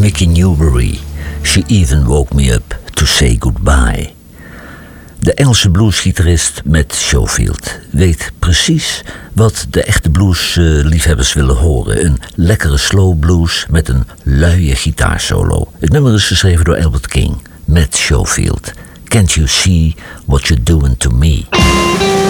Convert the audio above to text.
Mickey Newbury. She even woke me up to say goodbye. De Engelse bluesgitarist Matt Schofield weet precies wat de echte bluesliefhebbers willen horen. Een lekkere slow blues met een luie gitaarsolo. Het nummer is geschreven door Albert King. Matt Schofield. Can't you see what you're doing to me?